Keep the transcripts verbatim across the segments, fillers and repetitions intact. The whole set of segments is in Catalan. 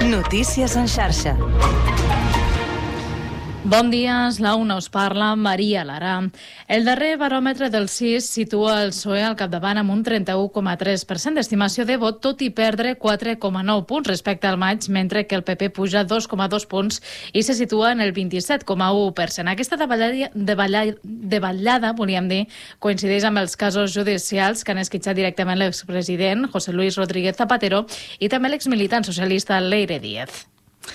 Notícies en xarxa. Bon dia, és la una, us parla Maria Lara. El darrer baròmetre del C I S situa el P S O E al capdavant amb un trenta-u coma tres per cent d'estimació de vot, tot i perdre quatre coma nou punts respecte al maig, mentre que el P P puja dos coma dos punts i se situa en el vint-i-set coma u per cent. Aquesta davallada, davallada, davallada, volíem dir, coincideix amb els casos judicials que han esquitxat directament l'expresident José Luis Rodríguez Zapatero i també l'exmilitant socialista Leire Díez.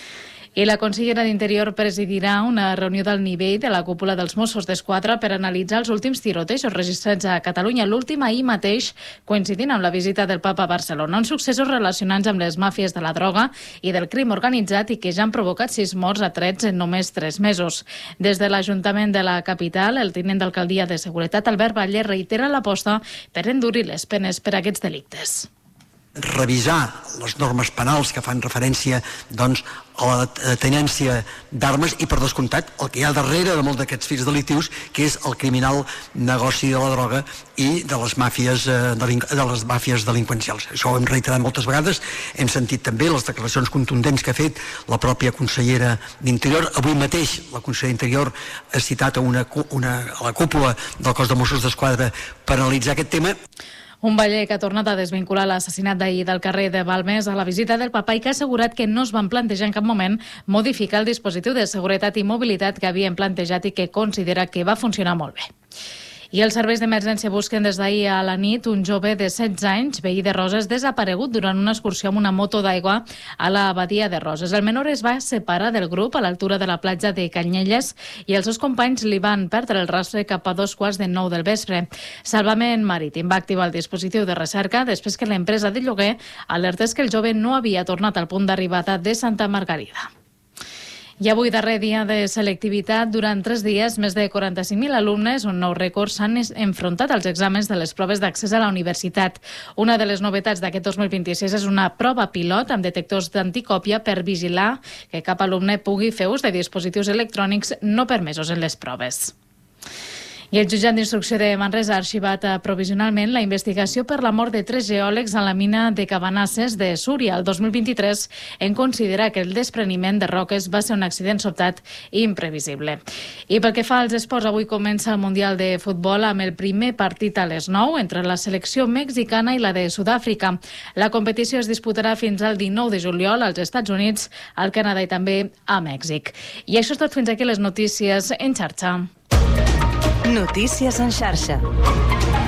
I la consellera d'Interior presidirà una reunió del nivell de la cúpula dels Mossos d'Esquadra per analitzar els últims tirotejos registrats a Catalunya, l'últim ahir mateix, coincidint amb la visita del Papa a Barcelona. Uns successos relacionats amb les màfies de la droga i del crim organitzat i que ja han provocat sis morts a trets en només tres mesos. Des de l'Ajuntament de la capital, el tinent d'alcaldia de Seguretat, Albert Batlle, reitera l'aposta per endurir les penes per a aquests delictes. Revisar les normes penals que fan referència doncs, a la tenència d'armes i, per descomptat, el que hi ha darrere de molts d'aquests fets delictius, que és el criminal negoci de la droga i de les màfies, de les màfies delinqüencials. Això ho hem reiterat moltes vegades, hem sentit també les declaracions contundents que ha fet la pròpia consellera d'Interior. Avui mateix la consellera d'Interior ha citat a, una, una, a la cúpula del cos de Mossos d'Esquadra per analitzar aquest tema. Un baller que ha tornat a desvincular l'assassinat d'ahir del carrer de Balmes a la visita del Papa i que ha assegurat que no es van plantejar en cap moment modificar el dispositiu de seguretat i mobilitat que havien plantejat i que considera que va funcionar molt bé. I els serveis d'emergència busquen des d'ahir a la nit un jove de setze anys, veí de Roses, desaparegut durant una excursió amb una moto d'aigua a la badia de Roses. El menor es va separar del grup a l'altura de la platja de Canyelles i els seus companys li van perdre el rastre cap a dos quarts de nou del vespre. Salvament Marítim va activar el dispositiu de recerca després que l'empresa de lloguer alertés que el jove no havia tornat al punt d'arribada de Santa Margarida. I avui, darrer dia de selectivitat, durant tres dies, més de quaranta-cinc mil alumnes, un nou rècord, s'han enfrontat als exàmens de les proves d'accés a la universitat. Una de les novetats d'aquest dos mil vint-i-sis és una prova pilot amb detectors d'anticòpia per vigilar que cap alumne pugui fer ús de dispositius electrònics no permesos en les proves. I el jutjat d'instrucció de Manresa ha arxivat provisionalment la investigació per la mort de tres geòlegs a la mina de Cabanasses de Súria el dos mil vint-i-tres en considerar que el despreniment de roques va ser un accident sobtat i imprevisible. I pel que fa als esports, avui comença el Mundial de Futbol amb el primer partit a les nou entre la selecció mexicana i la de Sud-àfrica. La competició es disputarà fins al dinou de juliol als Estats Units, al Canadà i també a Mèxic. I això és tot, fins aquí les notícies en xarxa. Notícies en xarxa.